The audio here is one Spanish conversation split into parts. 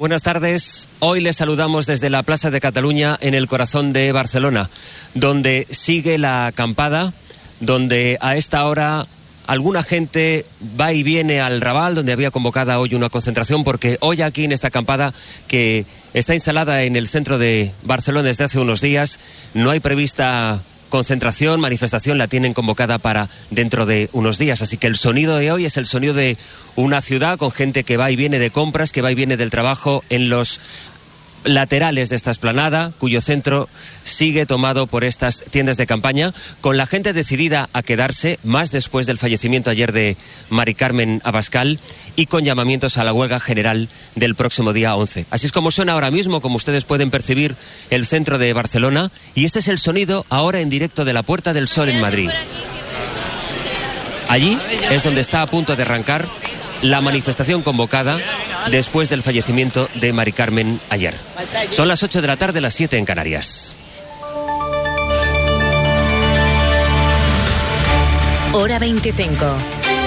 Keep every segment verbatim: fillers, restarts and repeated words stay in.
Buenas tardes. Hoy les saludamos desde la Plaza de Cataluña, en el corazón de Barcelona, donde sigue la acampada, donde a esta hora alguna gente va y viene al Raval, donde había convocada hoy una concentración, porque hoy aquí en esta acampada, que está instalada en el centro de Barcelona desde hace unos días, no hay prevista concentración, manifestación, la tienen convocada para dentro de unos días. Así que el sonido de hoy es el sonido de una ciudad con gente que va y viene de compras, que va y viene del trabajo en los laterales de esta explanada, cuyo centro sigue tomado por estas tiendas de campaña, con la gente decidida a quedarse, más después del fallecimiento ayer de Mari Carmen Abascal, y con llamamientos a la huelga general del próximo día once. Así es como suena ahora mismo, como ustedes pueden percibir, el centro de Barcelona, y este es el sonido ahora en directo de la Puerta del Sol en Madrid. Allí es donde está a punto de arrancar la manifestación convocada después del fallecimiento de Mari Carmen ayer. Son las ocho de la tarde, las siete en Canarias. Hora veinticinco.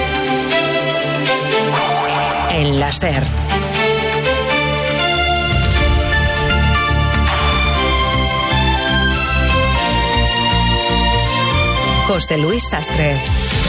En la SER. José Luis Sastre.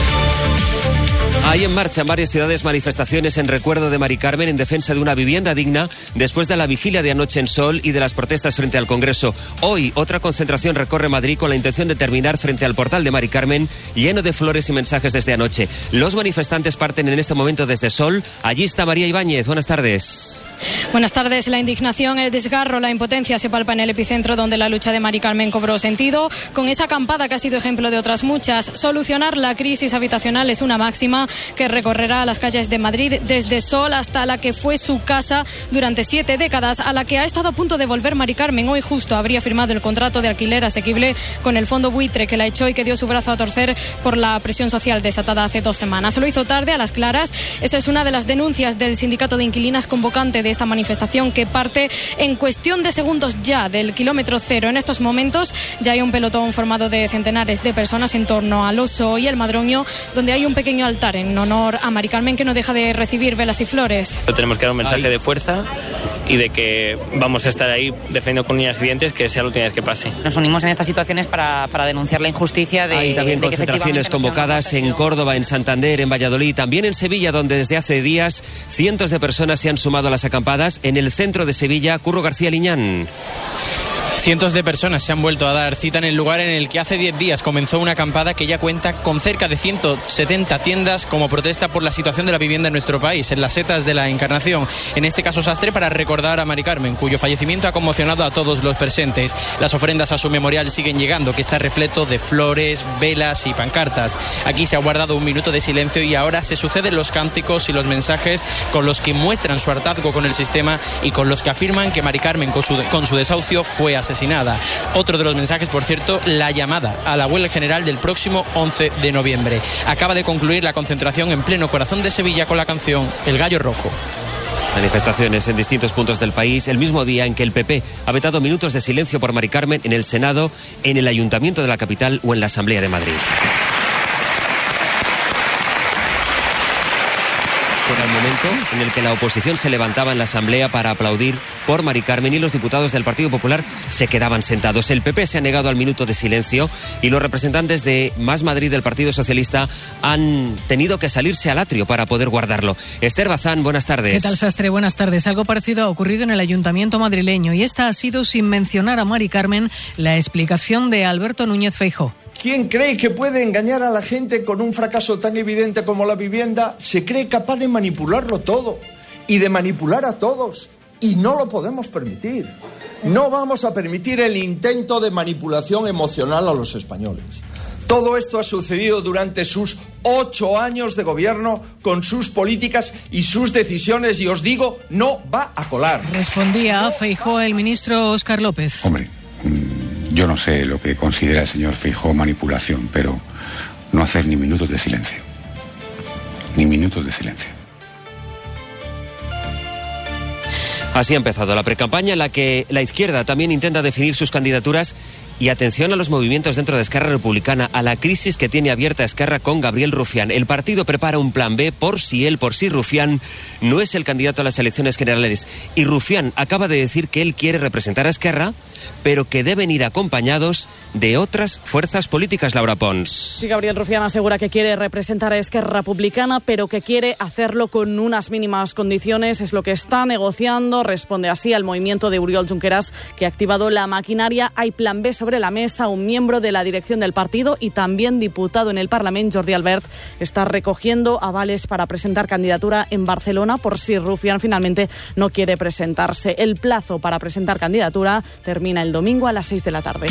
Hay en marcha en varias ciudades manifestaciones en recuerdo de Mari Carmen, en defensa de una vivienda digna, después de la vigilia de anoche en Sol y de las protestas frente al Congreso. Hoy, otra concentración recorre Madrid con la intención de terminar frente al portal de Mari Carmen, lleno de flores y mensajes desde anoche. Los manifestantes parten en este momento desde Sol. Allí está María Ibáñez. Buenas tardes. Buenas tardes. La indignación, el desgarro, la impotencia se palpa en el epicentro, donde la lucha de Mari Carmen cobró sentido, con esa acampada que ha sido ejemplo de otras muchas. Solucionar la crisis habitacional es una máxima que recorrerá las calles de Madrid, desde Sol hasta la que fue su casa durante siete décadas, a la que ha estado a punto de volver Mari Carmen. Hoy justo habría firmado el contrato de alquiler asequible con el fondo buitre que la echó y que dio su brazo a torcer por la presión social desatada hace dos semanas. Se lo hizo tarde, a las claras. Esa es una de las denuncias del sindicato de inquilinas convocante de esta manifestación, que parte en cuestión de segundos ya del kilómetro cero. En estos momentos ya hay un pelotón formado de centenares de personas en torno al Oso y el Madroño, donde hay un pequeño altar en honor a Mari Carmen, que no deja de recibir velas y flores. Tenemos que dar un mensaje de fuerza y de que vamos a estar ahí defendiendo con uñas y dientes que sea la última vez que pase. Nos unimos en estas situaciones para, para denunciar la injusticia de... Hay también de concentraciones convocadas en Córdoba, en Santander, en Valladolid, también en Sevilla, donde desde hace días cientos de personas se han sumado a las acampadas. En el centro de Sevilla, Curro García Liñán. Cientos de personas se han vuelto a dar cita en el lugar en el que hace diez días comenzó una acampada que ya cuenta con cerca de ciento setenta tiendas como protesta por la situación de la vivienda en nuestro país, en las setas de la Encarnación. En este caso Sastre, para recordar a Mari Carmen, cuyo fallecimiento ha conmocionado a todos los presentes. Las ofrendas a su memorial siguen llegando, que está repleto de flores, velas y pancartas. Aquí se ha guardado un minuto de silencio y ahora se suceden los cánticos y los mensajes con los que muestran su hartazgo con el sistema y con los que afirman que Mari Carmen, con su, con su desahucio, fue asesinada. asesinada. Otro de los mensajes, por cierto, la llamada a la huelga general del próximo once de noviembre. Acaba de concluir la concentración en pleno corazón de Sevilla con la canción El Gallo Rojo. Manifestaciones en distintos puntos del país, el mismo día en que el P P ha vetado minutos de silencio por Mari Carmen en el Senado, en el Ayuntamiento de la capital o en la Asamblea de Madrid. Era el momento en el que la oposición se levantaba en la Asamblea para aplaudir por Mari Carmen y los diputados del Partido Popular se quedaban sentados. El P P se ha negado al minuto de silencio y los representantes de Más Madrid del Partido Socialista han tenido que salirse al atrio para poder guardarlo. Esther Bazán, buenas tardes. ¿Qué tal, Sastre? Buenas tardes. Algo parecido ha ocurrido en el Ayuntamiento madrileño y esta ha sido, sin mencionar a Mari Carmen, la explicación de Alberto Núñez Feijóo. ¿Quién cree que puede engañar a la gente con un fracaso tan evidente como la vivienda? Se cree capaz de manipularlo todo y de manipular a todos. Y no lo podemos permitir. No vamos a permitir el intento de manipulación emocional a los españoles. Todo esto ha sucedido durante sus ocho años de gobierno, con sus políticas y sus decisiones, y os digo, no va a colar. Respondía a Feijóo el ministro Óscar López. Hombre, yo no sé lo que considera el señor Feijóo manipulación, pero no hacer ni minutos de silencio. Ni minutos de silencio. Así ha empezado la precampaña en la que la izquierda también intenta definir sus candidaturas Y atención a los movimientos dentro de Esquerra Republicana, a la crisis que tiene abierta Esquerra con Gabriel Rufián. El partido prepara un plan B por si él, por si Rufián no es el candidato a las elecciones generales. Y Rufián acaba de decir que él quiere representar a Esquerra, pero que deben ir acompañados de otras fuerzas políticas, Laura Pons. Sí, Gabriel Rufián asegura que quiere representar a Esquerra Republicana, pero que quiere hacerlo con unas mínimas condiciones. Es lo que está negociando. Responde así al movimiento de Oriol Junqueras, que ha activado la maquinaria. Hay plan B sobre la mesa. Un miembro de la dirección del partido y también diputado en el Parlamento, Jordi Albert, está recogiendo avales para presentar candidatura en Barcelona por si Rufián finalmente no quiere presentarse. El plazo para presentar candidatura termina el domingo a las seis de la tarde.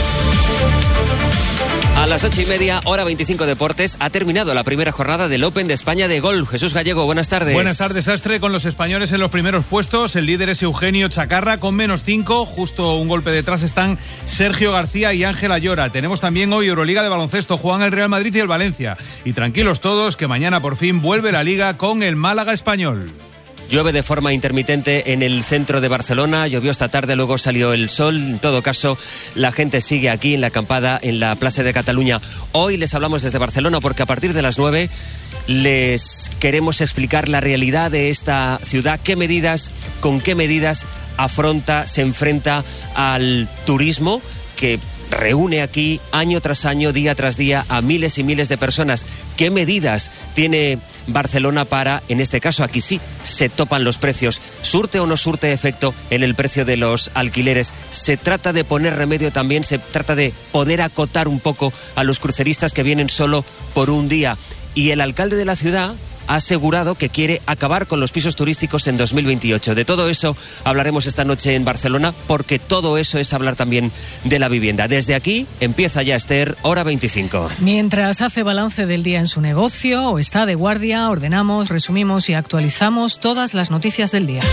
A las ocho y media, hora veinticinco Deportes, ha terminado la primera jornada del Open de España de golf. Jesús Gallego, buenas tardes. Buenas tardes, Astre. Con los españoles en los primeros puestos, el líder es Eugenio Chacarra con menos cinco. Justo un golpe detrás están Sergio García y Ángel Ayora. Tenemos también hoy Euroliga de baloncesto. Juegan el Real Madrid y el Valencia. Y tranquilos todos, que mañana por fin vuelve la Liga con el Málaga Español. Llueve de forma intermitente en el centro de Barcelona, llovió esta tarde, luego salió el sol. En todo caso, la gente sigue aquí en la acampada en la Plaza de Cataluña. Hoy les hablamos desde Barcelona porque a partir de las nueve les queremos explicar la realidad de esta ciudad, qué medidas, con qué medidas afronta, se enfrenta al turismo que reúne aquí año tras año, día tras día, a miles y miles de personas. ¿Qué medidas tiene Barcelona para, en este caso aquí sí, se topan los precios? ¿Surte o no surte efecto en el precio de los alquileres? ¿Se trata de poner remedio también? ¿Se trata de poder acotar un poco a los cruceristas que vienen solo por un día? Y el alcalde de la ciudad ha asegurado que quiere acabar con los pisos turísticos en dos mil veintiocho. De todo eso hablaremos esta noche en Barcelona, porque todo eso es hablar también de la vivienda. Desde aquí empieza ya, Esther, hora veinticinco. Mientras hace balance del día en su negocio o está de guardia, ordenamos, resumimos y actualizamos todas las noticias del día.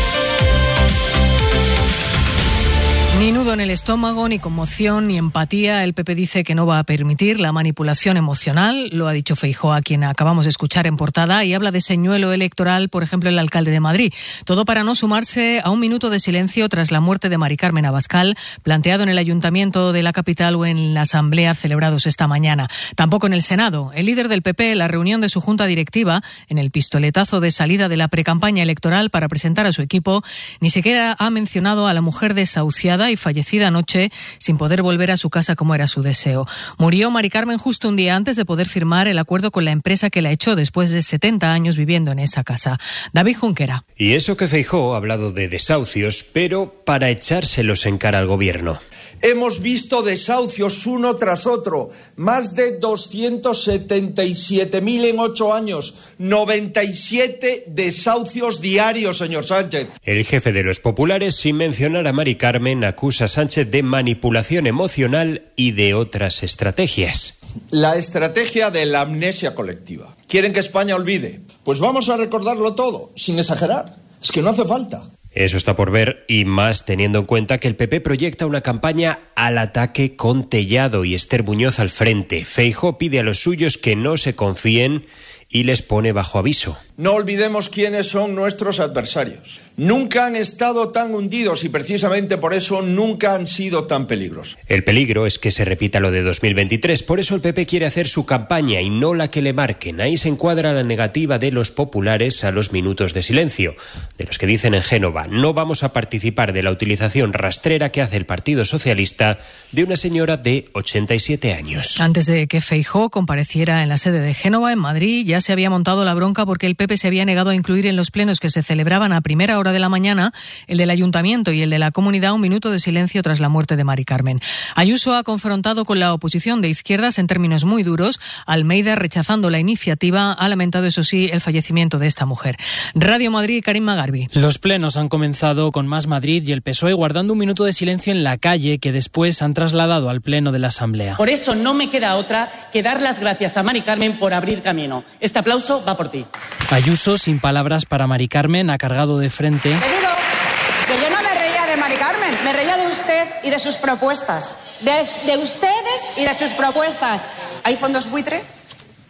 Ni nudo en el estómago, ni conmoción, ni empatía. El P P dice que no va a permitir la manipulación emocional. Lo ha dicho Feijóo, a quien acabamos de escuchar en portada, y habla de señuelo electoral, por ejemplo, el alcalde de Madrid. Todo para no sumarse a un minuto de silencio tras la muerte de Mari Carmen Abascal, planteado en el Ayuntamiento de la capital o en la Asamblea celebrados esta mañana. Tampoco en el Senado. El líder del P P, en la reunión de su junta directiva, en el pistoletazo de salida de la precampaña electoral para presentar a su equipo, ni siquiera ha mencionado a la mujer desahuciada y fallecida anoche sin poder volver a su casa como era su deseo. Murió Mari Carmen justo un día antes de poder firmar el acuerdo con la empresa que la echó después de setenta años viviendo en esa casa. David Junquera. Y eso que Feijóo ha hablado de desahucios, pero para echárselos en cara al gobierno. Hemos visto desahucios uno tras otro, más de doscientos setenta y siete mil en ocho años, noventa y siete desahucios diarios, señor Sánchez. El jefe de los populares, sin mencionar a Mari Carmen, acusa a Sánchez de manipulación emocional y de otras estrategias. La estrategia de la amnesia colectiva. ¿Quieren que España olvide? Pues vamos a recordarlo todo, sin exagerar. Es que no hace falta. Eso está por ver, y más teniendo en cuenta que el P P proyecta una campaña al ataque con Tellado y Esther Muñoz al frente. Feijóo pide a los suyos que no se confíen y les pone bajo aviso. No olvidemos quiénes son nuestros adversarios. Nunca han estado tan hundidos y precisamente por eso nunca han sido tan peligrosos. El peligro es que se repita lo de dos mil veintitrés. Por eso el P P quiere hacer su campaña y no la que le marquen. Ahí se encuadra la negativa de los populares a los minutos de silencio, de los que dicen en Génova: no vamos a participar de la utilización rastrera que hace el Partido Socialista de una señora de ochenta y siete años. Antes de que Feijóo compareciera en la sede de Génova, en Madrid, ya se había montado la bronca porque el P P se había negado a incluir en los plenos que se celebraban a primera hora de la mañana, el del Ayuntamiento y el de la Comunidad, un minuto de silencio tras la muerte de Mari Carmen. Ayuso ha confrontado con la oposición de izquierdas en términos muy duros. Almeida, rechazando la iniciativa, ha lamentado, eso sí, el fallecimiento de esta mujer. Radio Madrid, Karim Magarbi. Los plenos han comenzado con Más Madrid y el P S O E guardando un minuto de silencio en la calle, que después han trasladado al pleno de la Asamblea. Por eso no me queda otra que dar las gracias a Mari Carmen por abrir camino. Este aplauso va por ti. Ayuso, sin palabras para Mari Carmen, ha cargado de frente. Le digo que yo no me reía de Mari Carmen, me reía de usted y de sus propuestas. De, de ustedes y de sus propuestas. ¿Hay fondos buitre?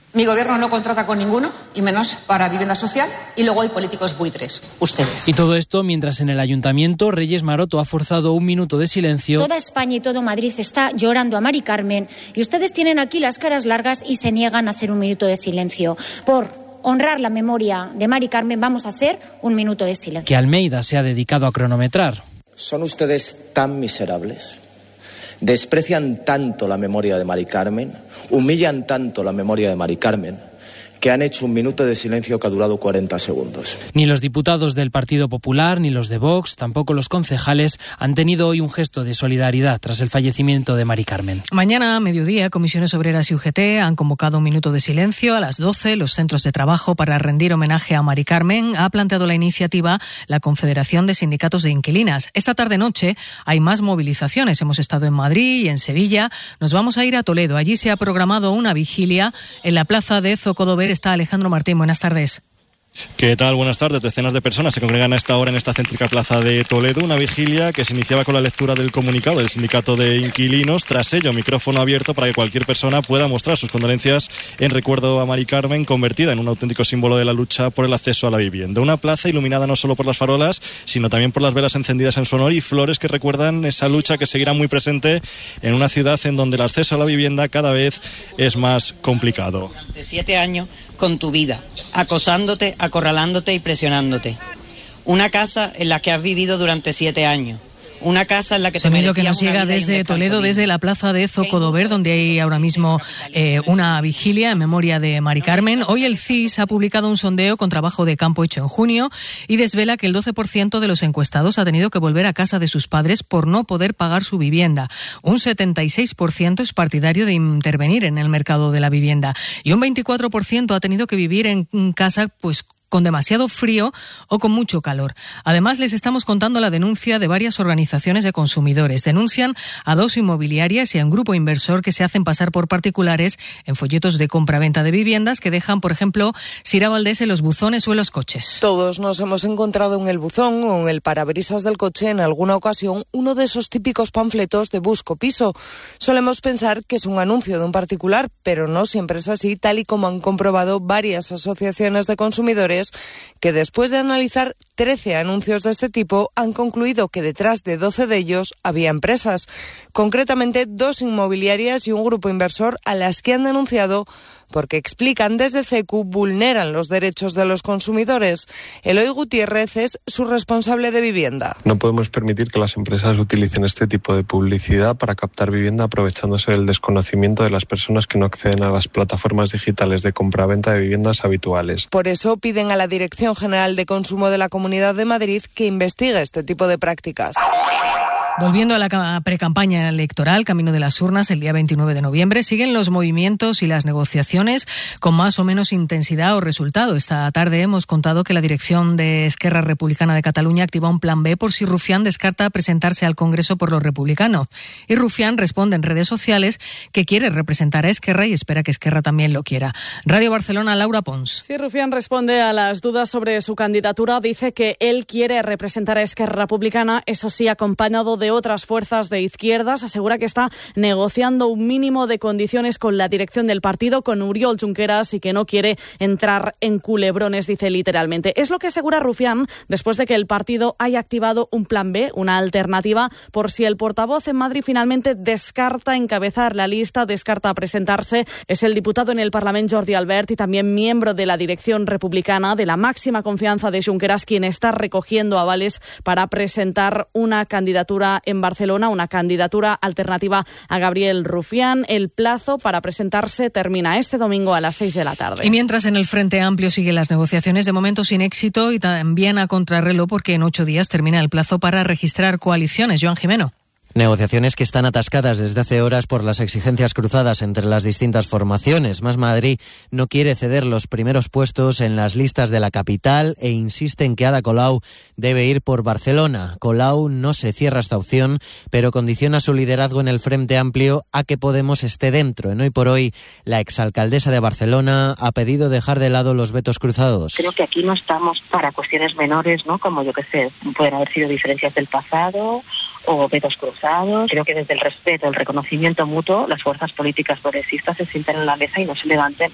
Mi gobierno no contrata con ninguno, y menos para vivienda social, y luego hay políticos buitres, ustedes. Y todo esto mientras en el Ayuntamiento Reyes Maroto ha forzado un minuto de silencio. Toda España y todo Madrid está llorando a Mari Carmen y ustedes tienen aquí las caras largas y se niegan a hacer un minuto de silencio. Por honrar la memoria de Mari Carmen vamos a hacer un minuto de silencio. Que Almeida se ha dedicado a cronometrar. ¿Son ustedes tan miserables? ¿Desprecian tanto la memoria de Mari Carmen? ¿Humillan tanto la memoria de Mari Carmen que han hecho un minuto de silencio que ha durado cuarenta segundos? Ni los diputados del Partido Popular, ni los de Vox, tampoco los concejales han tenido hoy un gesto de solidaridad tras el fallecimiento de Mari Carmen. Mañana a mediodía, Comisiones Obreras y U G T han convocado un minuto de silencio. A las doce, los centros de trabajo para rendir homenaje a Mari Carmen. Ha planteado la iniciativa la Confederación de Sindicatos de Inquilinas. Esta tarde-noche hay más movilizaciones. Hemos estado en Madrid y en Sevilla. Nos vamos a ir a Toledo. Allí se ha programado una vigilia en la plaza de Zocodover. Está Alejandro Martín. Buenas tardes. ¿Qué tal? Buenas tardes. Decenas de personas se congregan a esta hora en esta céntrica plaza de Toledo. Una vigilia que se iniciaba con la lectura del comunicado del Sindicato de Inquilinos. Tras ello, micrófono abierto para que cualquier persona pueda mostrar sus condolencias en recuerdo a Mari Carmen, convertida en un auténtico símbolo de la lucha por el acceso a la vivienda. Una plaza iluminada no solo por las farolas, sino también por las velas encendidas en su honor y flores que recuerdan esa lucha que seguirá muy presente en una ciudad en donde el acceso a la vivienda cada vez es más complicado. Durante siete años con tu vida, acosándote, acorralándote y presionándote. Una casa en la que has vivido durante siete años. Una casa en la que te Sonido que nos merecías llega una vida y un desde descanso Toledo, digno. desde la plaza de Zocodover, donde hay ahora mismo eh, una vigilia en memoria de Mari Carmen. Hoy el C I S ha publicado un sondeo con trabajo de campo hecho en junio y desvela que el doce por ciento de los encuestados ha tenido que volver a casa de sus padres por no poder pagar su vivienda. Un setenta y seis por ciento es partidario de intervenir en el mercado de la vivienda y un veinticuatro por ciento ha tenido que vivir en casa pues con demasiado frío o con mucho calor. Además, les estamos contando la denuncia de varias organizaciones de consumidores. Denuncian a dos inmobiliarias y a un grupo inversor que se hacen pasar por particulares en folletos de compra-venta de viviendas que dejan, por ejemplo, Sira Valdés en los buzones o en los coches. Todos nos hemos encontrado en el buzón o en el parabrisas del coche en alguna ocasión uno de esos típicos panfletos de busco piso. Solemos pensar que es un anuncio de un particular, pero no siempre es así, tal y como han comprobado varias asociaciones de consumidores que después de analizar trece anuncios de este tipo han concluido que detrás de doce de ellos había empresas, concretamente dos inmobiliarias y un grupo inversor a las que han denunciado porque explican desde C E C U vulneran los derechos de los consumidores. Eloy Gutiérrez es su responsable de vivienda. No podemos permitir que las empresas utilicen este tipo de publicidad para captar vivienda aprovechándose del desconocimiento de las personas que no acceden a las plataformas digitales de compraventa de viviendas habituales. Por eso piden a la Dirección General de Consumo de la Comunidad de Madrid que investigue este tipo de prácticas. Volviendo a la precampaña electoral, camino de las urnas, el día veintinueve de noviembre, siguen los movimientos y las negociaciones con más o menos intensidad o resultado. Esta tarde hemos contado que la dirección de Esquerra Republicana de Cataluña activa un plan B por si Rufián descarta presentarse al Congreso por los republicanos. Y Rufián responde en redes sociales que quiere representar a Esquerra y espera que Esquerra también lo quiera. Radio Barcelona, Laura Pons. Sí, Rufián responde a las dudas sobre su candidatura. Dice que él quiere representar a Esquerra Republicana, eso sí, acompañado de otras fuerzas de izquierdas. Asegura que está negociando un mínimo de condiciones con la dirección del partido, con Oriol Junqueras, y que no quiere entrar en culebrones, dice literalmente. Es lo que asegura Rufián después de que el partido haya activado un plan B, una alternativa, por si el portavoz en Madrid finalmente descarta encabezar la lista, descarta presentarse. Es el diputado en el Parlamento Jordi Albert y también miembro de la dirección republicana de la máxima confianza de Junqueras quien está recogiendo avales para presentar una candidatura en Barcelona, una candidatura alternativa a Gabriel Rufián. El plazo para presentarse termina este domingo a las seis de la tarde. Y mientras en el Frente Amplio siguen las negociaciones, de momento sin éxito y también a contrarreloj porque en ocho días termina el plazo para registrar coaliciones. Joan Jimeno. Negociaciones que están atascadas desde hace horas por las exigencias cruzadas entre las distintas formaciones. Más Madrid no quiere ceder los primeros puestos en las listas de la capital e insiste en que Ada Colau debe ir por Barcelona. Colau no se cierra esta opción, pero condiciona su liderazgo en el Frente Amplio a que Podemos esté dentro. En Hoy por Hoy, la exalcaldesa de Barcelona ha pedido dejar de lado los vetos cruzados. Creo que aquí no estamos para cuestiones menores, ¿no? Como yo que sé, pueden haber sido diferencias del pasado o vetos cruzados. Creo que desde el respeto, el reconocimiento mutuo, las fuerzas políticas progresistas se sienten en la mesa y no se levanten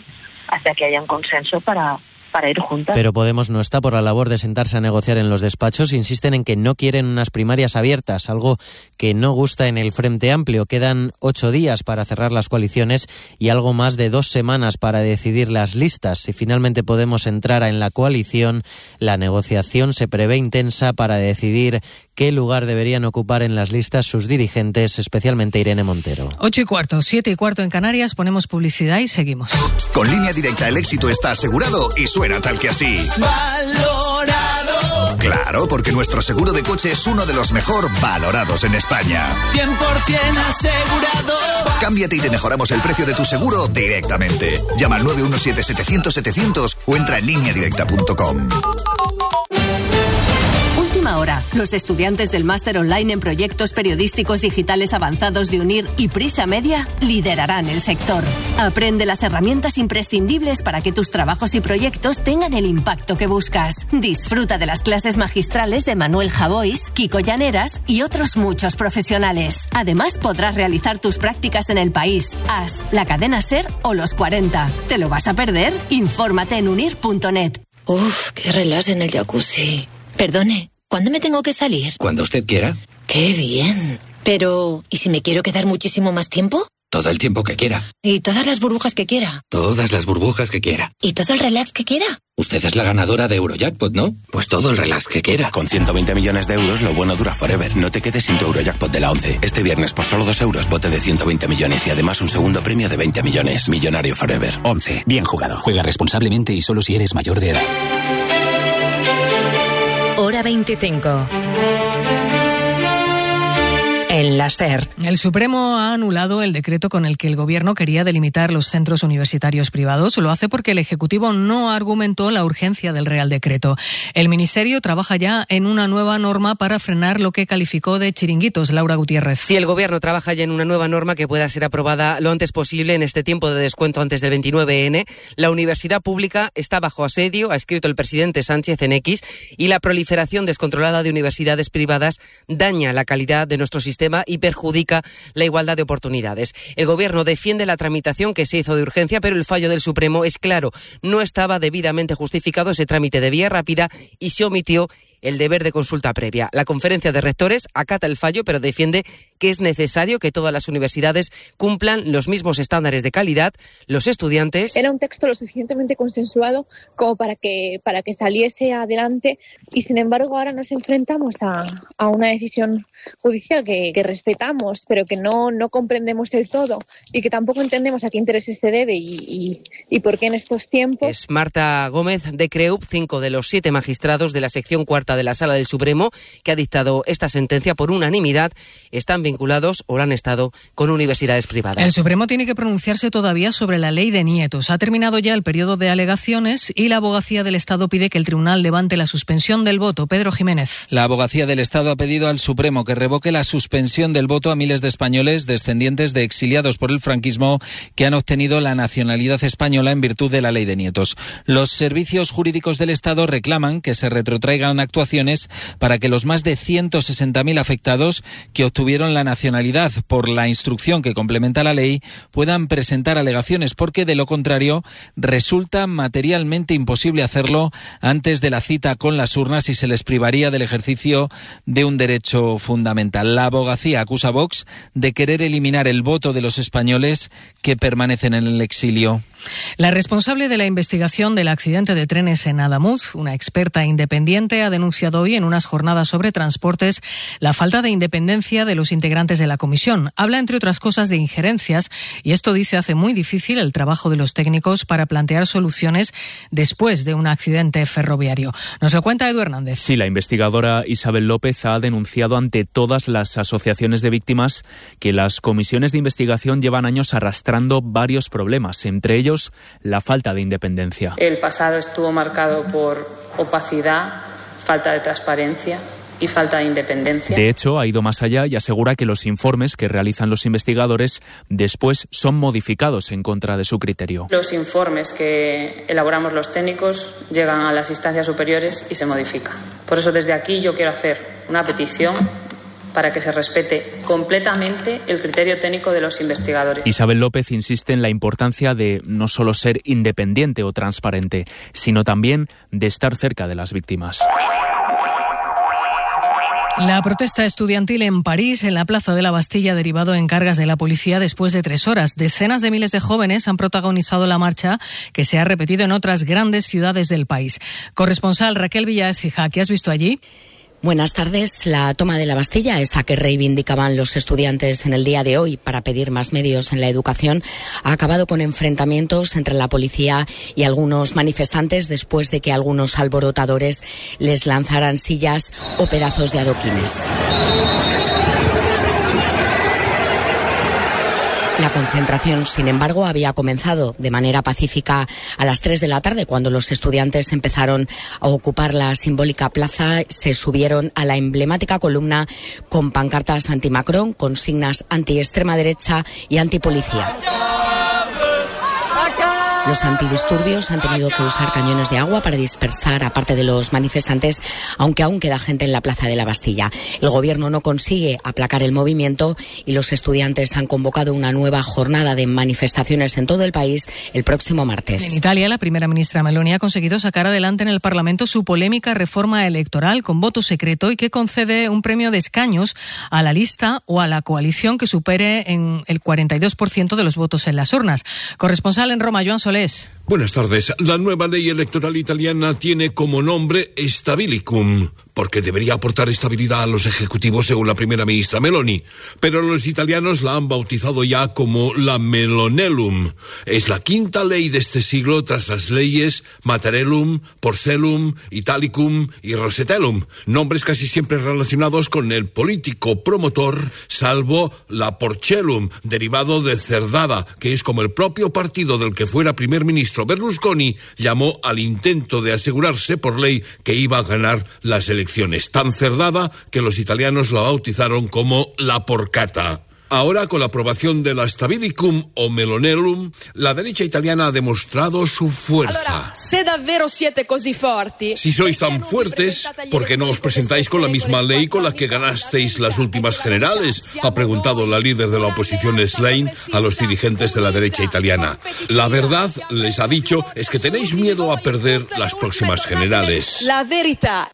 hasta que haya un consenso para, para ir juntas. Pero Podemos no está por la labor de sentarse a negociar en los despachos. Insisten en que no quieren unas primarias abiertas, algo que no gusta en el Frente Amplio. Quedan ocho días para cerrar las coaliciones y algo más de dos semanas para decidir las listas. Si finalmente Podemos entrara en la coalición, la negociación se prevé intensa para decidir qué lugar deberían ocupar en las listas sus dirigentes, especialmente Irene Montero. Ocho y cuarto, siete y cuarto en Canarias, ponemos publicidad y seguimos. Con Línea Directa el éxito está asegurado y suena tal que así. Valorado. Claro, porque nuestro seguro de coche es uno de los mejor valorados en España. cien por ciento asegurado. Cámbiate y te mejoramos el precio de tu seguro directamente. Llama al nueve uno siete setecientos setecientos o entra en línea directa punto com. Última hora. Los estudiantes del máster online en proyectos periodísticos digitales avanzados de UNIR y Prisa Media liderarán el sector. Aprende las herramientas imprescindibles para que tus trabajos y proyectos tengan el impacto que buscas. Disfruta de las clases magistrales de Manuel Javois, Kiko Llaneras y otros muchos profesionales. Además, podrás realizar tus prácticas en El País, A S, La Cadena SER o Los cuarenta. ¿Te lo vas a perder? Infórmate en unir punto net. Uf, qué relax en el jacuzzi. Perdone, ¿cuándo me tengo que salir? Cuando usted quiera. ¡Qué bien! Pero, ¿y si me quiero quedar muchísimo más tiempo? Todo el tiempo que quiera. ¿Y todas las burbujas que quiera? Todas las burbujas que quiera. ¿Y todo el relax que quiera? Usted es la ganadora de Eurojackpot, ¿no? Pues todo el relax que quiera. Con ciento veinte millones de euros, lo bueno dura forever. No te quedes sin tu Eurojackpot de la once. Este viernes, por solo dos euros, bote de ciento veinte millones y además un segundo premio de veinte millones. Millonario forever. once. Bien jugado. Juega responsablemente y solo si eres mayor de edad. Hora veinticinco. En la SER. El Supremo ha anulado el decreto con el que el Gobierno quería delimitar los centros universitarios privados. Lo hace porque el Ejecutivo no argumentó la urgencia del Real Decreto. El Ministerio trabaja ya en una nueva norma para frenar lo que calificó de chiringuitos. Laura Gutiérrez. Sí, el Gobierno trabaja ya en una nueva norma que pueda ser aprobada lo antes posible en este tiempo de descuento antes del veintinueve ene. La universidad pública está bajo asedio, ha escrito el presidente Sánchez en X, y la proliferación descontrolada de universidades privadas daña la calidad de nuestro sistema y perjudica la igualdad de oportunidades. El Gobierno defiende la tramitación que se hizo de urgencia, pero el fallo del Supremo es claro. No estaba debidamente justificado ese trámite de vía rápida y se omitió el deber de consulta previa. La Conferencia de Rectores acata el fallo, pero defiende que es necesario que todas las universidades cumplan los mismos estándares de calidad. Los estudiantes... Era un texto lo suficientemente consensuado como para que, para que saliese adelante y, sin embargo, ahora nos enfrentamos a, a una decisión judicial que, que respetamos, pero que no, no comprendemos del todo y que tampoco entendemos a qué intereses se debe y, y, y por qué en estos tiempos... Es Marta Gómez de Creup, cinco de los siete magistrados de la sección cuarta de la Sala del Supremo, que ha dictado esta sentencia por unanimidad, están vinculados o lo han estado con universidades privadas. El Supremo tiene que pronunciarse todavía sobre la ley de nietos. Ha terminado ya el periodo de alegaciones y la Abogacía del Estado pide que el Tribunal levante la suspensión del voto. Pedro Jiménez. La Abogacía del Estado ha pedido al Supremo que revoque la suspensión del voto a miles de españoles descendientes de exiliados por el franquismo que han obtenido la nacionalidad española en virtud de la ley de nietos. Los servicios jurídicos del Estado reclaman que se retrotraigan actuaciones para que los más de ciento sesenta mil afectados que obtuvieron la nacionalidad por la instrucción que complementa la ley puedan presentar alegaciones, porque de lo contrario resulta materialmente imposible hacerlo antes de la cita con las urnas y se les privaría del ejercicio de un derecho fundamental. La abogacía acusa a Vox de querer eliminar el voto de los españoles que permanecen en el exilio. La responsable de la investigación del accidente de trenes en Adamuz, una experta independiente, ha denunciado hoy en unas jornadas sobre transportes la falta de independencia de los integrantes de la comisión. Habla, entre otras cosas, de injerencias y esto, dice, hace muy difícil el trabajo de los técnicos para plantear soluciones después de un accidente ferroviario. Nos lo cuenta Edu Hernández. Sí, la investigadora Isabel López ha denunciado ante todas las asociaciones de víctimas que las comisiones de investigación llevan años arrastrando varios problemas, entre ellos la falta de independencia. El pasado estuvo marcado por opacidad, falta de transparencia y falta de independencia. De hecho, ha ido más allá y asegura que los informes que realizan los investigadores después son modificados en contra de su criterio. Los informes que elaboramos los técnicos llegan a las instancias superiores y se modifican. Por eso, desde aquí yo quiero hacer una petición para que se respete completamente el criterio técnico de los investigadores. Isabel López insiste en la importancia de no solo ser independiente o transparente, sino también de estar cerca de las víctimas. La protesta estudiantil en París, en la Plaza de la Bastilla, ha derivado en cargas de la policía después de tres horas. Decenas de miles de jóvenes han protagonizado la marcha, que se ha repetido en otras grandes ciudades del país. Corresponsal Raquel Villaécija, ¿qué has visto allí? Buenas tardes. La toma de la Bastilla, esa que reivindicaban los estudiantes en el día de hoy para pedir más medios en la educación, ha acabado con enfrentamientos entre la policía y algunos manifestantes después de que algunos alborotadores les lanzaran sillas o pedazos de adoquines. La concentración, sin embargo, había comenzado de manera pacífica a las tres de la tarde, cuando los estudiantes empezaron a ocupar la simbólica plaza. Se subieron a la emblemática columna con pancartas anti-Macron, consignas anti-extrema derecha y anti-policía. Los antidisturbios han tenido que usar cañones de agua para dispersar a parte de los manifestantes, aunque aún queda gente en la Plaza de la Bastilla. El gobierno no consigue aplacar el movimiento y los estudiantes han convocado una nueva jornada de manifestaciones en todo el país el próximo martes. En Italia, la primera ministra Meloni ha conseguido sacar adelante en el Parlamento su polémica reforma electoral con voto secreto y que concede un premio de escaños a la lista o a la coalición que supere en el cuarenta y dos por ciento de los votos en las urnas. Corresponsal en Roma, Joan Solés. Buenas tardes. La nueva ley electoral italiana tiene como nombre Stabilicum, porque debería aportar estabilidad a los ejecutivos, según la primera ministra Meloni. Pero los italianos la han bautizado ya como la Melonellum. Es la quinta ley de este siglo tras las leyes Mattarellum, Porcellum, Italicum y Rosatellum, nombres casi siempre relacionados con el político promotor, salvo la Porcellum, derivado de Cerdada, que es como el propio partido del que fuera primer ministro Berlusconi llamó al intento de asegurarse por ley que iba a ganar las elecciones. Tan cerdada que los italianos la bautizaron como la Porcata. Ahora, con la aprobación de la Stabilicum o Melonellum, la derecha italiana ha demostrado su fuerza. Si sois tan fuertes, ¿por qué no os presentáis con la misma ley con la que ganasteis las últimas generales?, ha preguntado la líder de la oposición Schlein a los dirigentes de la derecha italiana. La verdad, les ha dicho, es que tenéis miedo a perder las próximas generales. La verdad.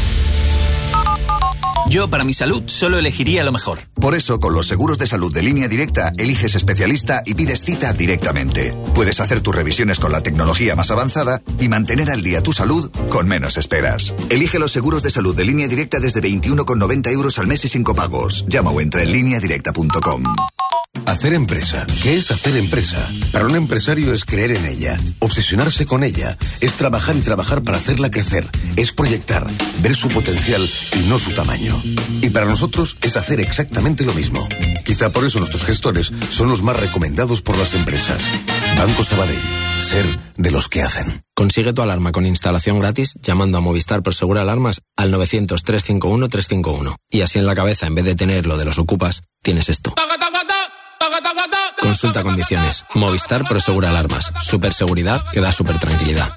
Yo, para mi salud, solo elegiría lo mejor. Por eso, con los seguros de salud de Línea Directa, eliges especialista y pides cita directamente. Puedes hacer tus revisiones con la tecnología más avanzada y mantener al día tu salud con menos esperas. Elige los seguros de salud de Línea Directa desde veintiuno con noventa euros al mes y sin copagos. Llama o entra en línea directa punto com. Hacer empresa. ¿Qué es hacer empresa? Para un empresario es creer en ella, obsesionarse con ella, es trabajar y trabajar para hacerla crecer, es proyectar, ver su potencial y no su tamaño. Y para nosotros es hacer exactamente lo mismo. Quizá por eso nuestros gestores son los más recomendados por las empresas. Banco Sabadell. Ser de los que hacen. Consigue tu alarma con instalación gratis llamando a Movistar Prosegur Alarmas al novecientos, trescientos cincuenta y uno, trescientos cincuenta y uno. Y así en la cabeza, en vez de tener lo de los ocupas, tienes esto. Consulta condiciones. Movistar Prosegur Alarmas. Superseguridad que da super tranquilidad.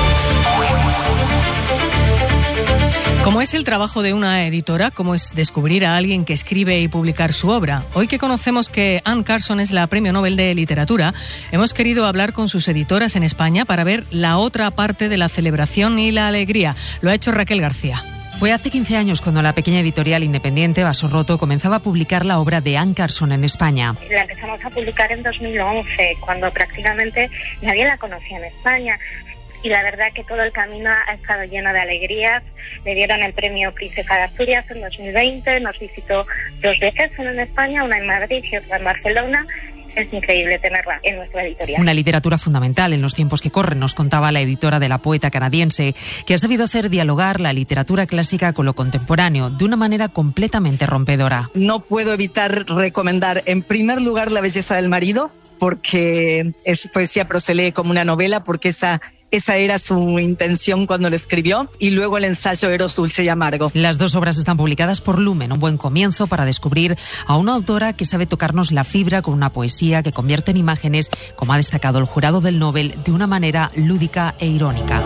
¿Cómo es el trabajo de una editora? ¿Cómo es descubrir a alguien que escribe y publicar su obra? Hoy que conocemos que Anne Carson es la Premio Nobel de Literatura, hemos querido hablar con sus editoras en España para ver la otra parte de la celebración y la alegría. Lo ha hecho Raquel García. Fue hace quince años cuando la pequeña editorial independiente Vaso Roto comenzaba a publicar la obra de Anne Carson en España. La empezamos a publicar en dos mil once, cuando prácticamente nadie la conocía en España. Y la verdad que todo el camino ha estado lleno de alegrías. Le dieron el premio Princesa de Asturias en dos mil veinte, nos visitó dos veces, una en España, una en Madrid y otra en Barcelona. Es increíble tenerla en nuestra editorial. Una literatura fundamental en los tiempos que corren, nos contaba la editora de la poeta canadiense, que ha sabido hacer dialogar la literatura clásica con lo contemporáneo de una manera completamente rompedora. No puedo evitar recomendar, en primer lugar, La belleza del marido, porque es poesía pero se lee como una novela, porque esa... Esa era su intención cuando lo escribió, y luego el ensayo Eros dulce y amargo. Las dos obras están publicadas por Lumen, un buen comienzo para descubrir a una autora que sabe tocarnos la fibra con una poesía que convierte en imágenes, como ha destacado el jurado del Nobel, de una manera lúdica e irónica.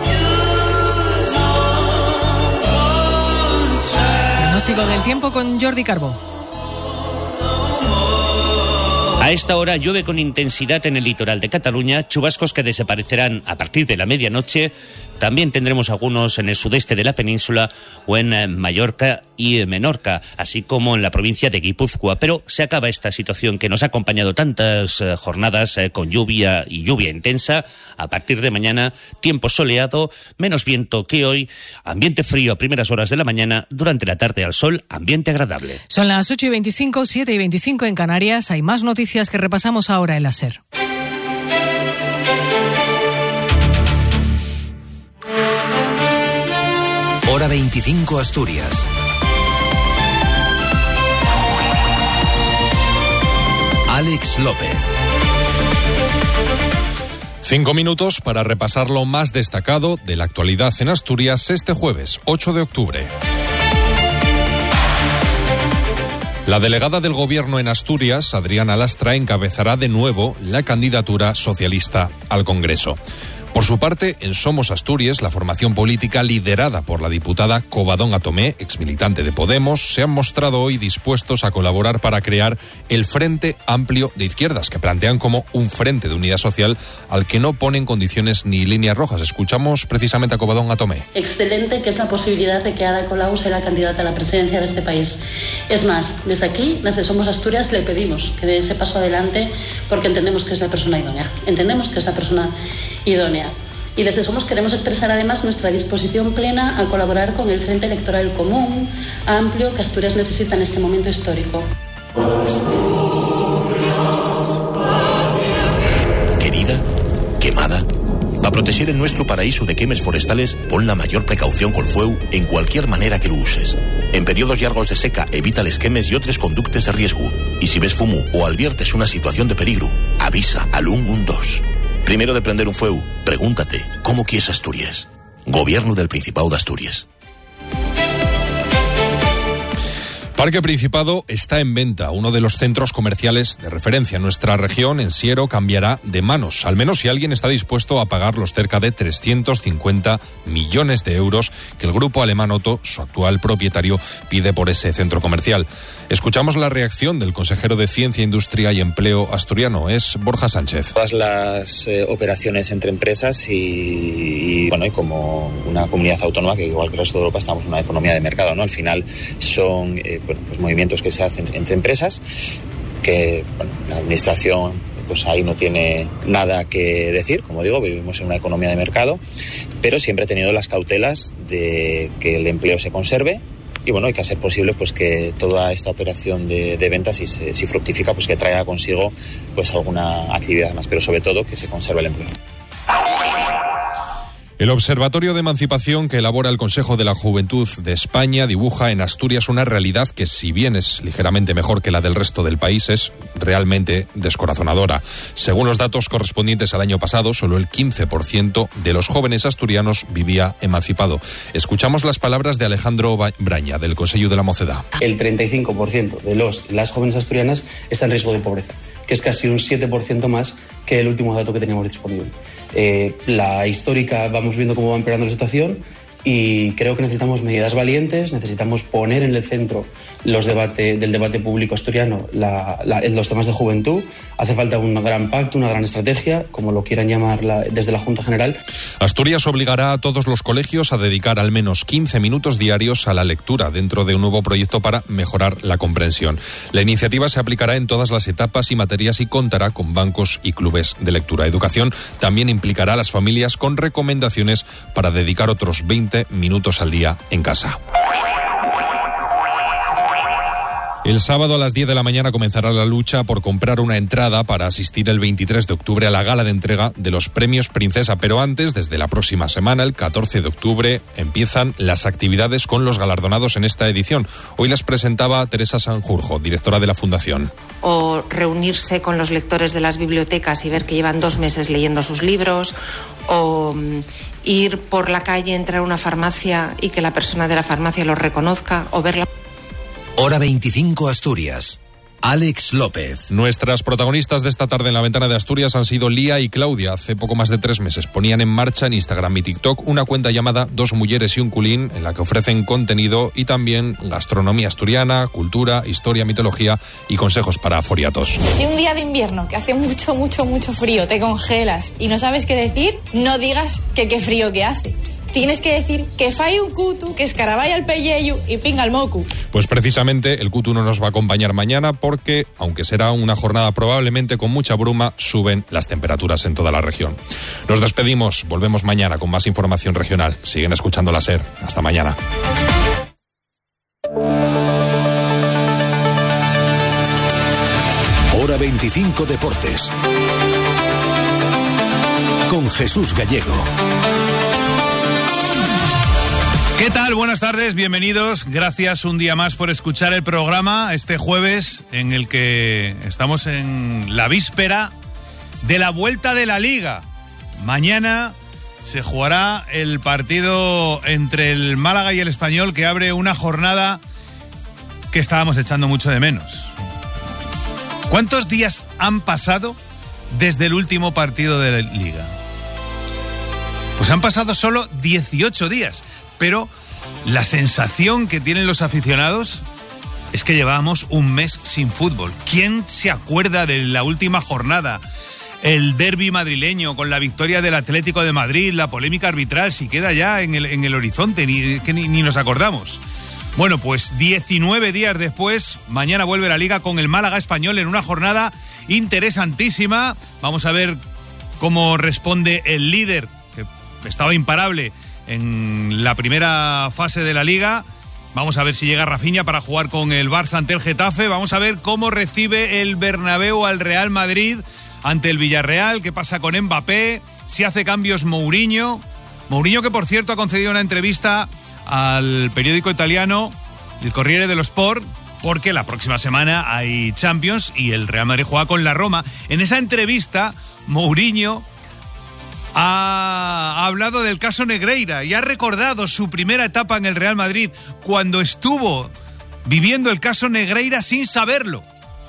Pronóstico del tiempo con Jordi Carbó. A esta hora llueve con intensidad en el litoral de Cataluña, chubascos que desaparecerán a partir de la medianoche. También tendremos algunos en el sudeste de la península o en Mallorca y Menorca, así como en la provincia de Guipúzcoa. Pero se acaba esta situación que nos ha acompañado tantas eh, jornadas eh, con lluvia y lluvia intensa. A partir de mañana, tiempo soleado, menos viento que hoy, ambiente frío a primeras horas de la mañana, durante la tarde al sol, ambiente agradable. Son las ocho y veinticinco, siete y veinticinco en Canarias. Hay más noticias que repasamos ahora en la SER. Hora veinticinco Asturias. Alex López. Cinco minutos para repasar lo más destacado de la actualidad en Asturias este jueves, ocho de octubre. La delegada del Gobierno en Asturias, Adriana Lastra, encabezará de nuevo la candidatura socialista al Congreso. Por su parte, en Somos Asturias, la formación política liderada por la diputada Covadonga Atomé, exmilitante de Podemos, se han mostrado hoy dispuestos a colaborar para crear el Frente Amplio de Izquierdas, que plantean como un frente de unidad social al que no ponen condiciones ni líneas rojas. Escuchamos precisamente a Covadonga Atomé. Excelente que esa posibilidad de que Ada Colau sea la candidata a la presidencia de este país. Es más, desde aquí, desde Somos Asturias, le pedimos que dé ese paso adelante porque entendemos que es la persona idónea. Entendemos que es la persona idónea. Y desde Somos queremos expresar además nuestra disposición plena a colaborar con el Frente Electoral Común, amplio, que Asturias necesita en este momento histórico. Querida, quemada, para proteger el nuestro paraíso de quemes forestales, pon la mayor precaución col fueu en cualquier manera que lo uses. En periodos largos de seca, evita les quemes y otros conductes de riesgo. Y si ves fumo o adviertes una situación de peligro, avisa al ciento doce. Primero de prender un fuego, pregúntate, ¿cómo quieres Asturias? Gobierno del Principado de Asturias. Parque Principado está en venta. Uno de los centros comerciales de referencia en nuestra región, en Siero, cambiará de manos. Al menos si alguien está dispuesto a pagar los cerca de trescientos cincuenta millones de euros que el grupo alemán Otto, su actual propietario, pide por ese centro comercial. Escuchamos la reacción del consejero de Ciencia, Industria y Empleo asturiano. Es Borja Sánchez. Todas las eh, operaciones entre empresas y, y, bueno, y como una comunidad autónoma, que igual que el resto de Europa estamos en una economía de mercado, ¿no? Al final son... Eh, Bueno, pues movimientos que se hacen entre empresas, que bueno, la administración pues ahí no tiene nada que decir, como digo, vivimos en una economía de mercado, pero siempre he tenido las cautelas de que el empleo se conserve y bueno, hay que hacer posible pues que toda esta operación de, de ventas, si, se, si fructifica, pues que traiga consigo pues alguna actividad más, pero sobre todo que se conserve el empleo. El Observatorio de Emancipación que elabora el Consejo de la Juventud de España dibuja en Asturias una realidad que, si bien es ligeramente mejor que la del resto del país, es realmente descorazonadora. Según los datos correspondientes al año pasado, solo el quince por ciento de los jóvenes asturianos vivía emancipado. Escuchamos las palabras de Alejandro Braña, del Consello de la Mocedad. El treinta y cinco por ciento de los las jóvenes asturianas está en riesgo de pobreza, que es casi un siete por ciento más que el último dato que teníamos disponible. Eh, la histórica, vamos viendo cómo va empeorando la situación y creo que necesitamos medidas valientes, necesitamos poner en el centro los debate, del debate público asturiano la, la, los temas de juventud. Hace falta un gran pacto, una gran estrategia, como lo quieran llamar la, desde la Junta General. Asturias obligará a todos los colegios a dedicar al menos quince minutos diarios a la lectura dentro de un nuevo proyecto para mejorar la comprensión. La iniciativa se aplicará en todas las etapas y materias y contará con bancos y clubes de lectura. Educación también implicará a las familias con recomendaciones para dedicar otros veinte minutos al día en casa. El sábado a las diez de la mañana comenzará la lucha por comprar una entrada para asistir el veintitrés de octubre a la gala de entrega de los premios Princesa. Pero antes, desde la próxima semana, el catorce de octubre, empiezan las actividades con los galardonados en esta edición. Hoy las presentaba Teresa Sanjurjo, directora de la Fundación. O reunirse con los lectores de las bibliotecas y ver que llevan dos meses leyendo sus libros, o ir por la calle, entrar a una farmacia y que la persona de la farmacia los reconozca, o verla. Hora veinticinco Asturias. Alex López. Nuestras protagonistas de esta tarde en La Ventana de Asturias han sido Lía y Claudia. Hace poco más de tres meses ponían en marcha en Instagram y TikTok una cuenta llamada Dos Mujeres y un Culín, en la que ofrecen contenido y también gastronomía asturiana, cultura, historia, mitología y consejos para foriatos. Si un día de invierno que hace mucho, mucho, mucho frío te congelas y no sabes qué decir, no digas que qué frío que hace. Tienes que decir que fai un cutu, que escarabaya al pelleyu y pinga el mocu. Pues precisamente el cutu no nos va a acompañar mañana porque, aunque será una jornada probablemente con mucha bruma, suben las temperaturas en toda la región. Nos despedimos, volvemos mañana con más información regional. Siguen escuchando la SER. Hasta mañana. Hora veinticinco Deportes. Con Jesús Gallego. ¿Qué tal? Buenas tardes, bienvenidos. Gracias un día más por escuchar el programa este jueves en el que estamos en la víspera de la vuelta de la Liga. Mañana se jugará el partido entre el Málaga y el Español, que abre una jornada que estábamos echando mucho de menos. ¿Cuántos días han pasado desde el último partido de la Liga? Pues han pasado solo dieciocho días. Pero la sensación que tienen los aficionados es que llevábamos un mes sin fútbol. ¿Quién se acuerda de la última jornada? El derbi madrileño con la victoria del Atlético de Madrid, la polémica arbitral, si queda ya en el, en el horizonte, ni, que ni, ni nos acordamos. Bueno, pues diecinueve días después, mañana vuelve la Liga con el Málaga Español en una jornada interesantísima. Vamos a ver cómo responde el líder, que estaba imparable en la primera fase de la Liga. Vamos a ver si llega Rafinha para jugar con el Barça ante el Getafe. Vamos a ver cómo recibe el Bernabéu al Real Madrid ante el Villarreal. ¿Qué pasa con Mbappé? Si hace cambios Mourinho. Mourinho, que por cierto ha concedido una entrevista al periódico italiano El Corriere dello Sport, porque la próxima semana hay Champions y el Real Madrid juega con la Roma. En esa entrevista, Mourinho ha hablado del caso Negreira y ha recordado su primera etapa en el Real Madrid, cuando estuvo viviendo el caso Negreira sin saberlo.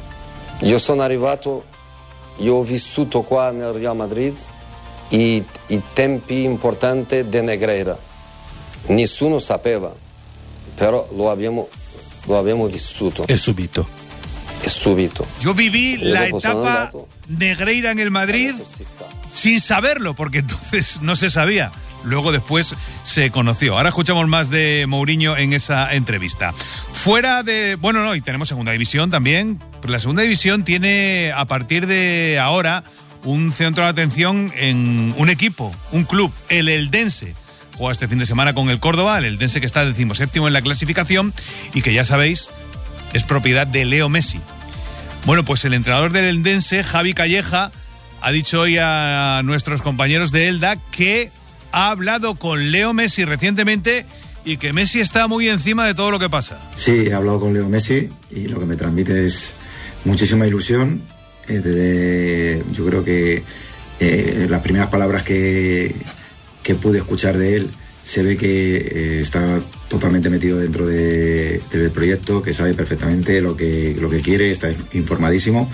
Io sono arrivato, io ho vissuto qua nel Real Madrid i, i tempi importanti di Negreira. Nessuno sapeva, però lo abbiamo, lo abbiamo vissuto. E subito. E subito. Yo viví la etapa Negreira en el Madrid sin saberlo, porque entonces no se sabía. Luego después se conoció. Ahora escuchamos más de Mourinho en esa entrevista. Fuera de... Bueno, no, y tenemos segunda división también. Pero la segunda división tiene, a partir de ahora, un centro de atención en un equipo, un club, el Eldense. Juega este fin de semana con el Córdoba, el Eldense, que está decimoséptimo en la clasificación y que, ya sabéis, es propiedad de Leo Messi. Bueno, pues el entrenador del Eldense, Javi Calleja, ha dicho hoy a nuestros compañeros de Elda que ha hablado con Leo Messi recientemente y que Messi está muy encima de todo lo que pasa. Sí, he hablado con Leo Messi y lo que me transmite es muchísima ilusión. Eh, desde, yo creo que eh, las primeras palabras que, que pude escuchar de él, se ve que eh, está totalmente metido dentro de, del proyecto, que sabe perfectamente lo que, lo que quiere, está informadísimo.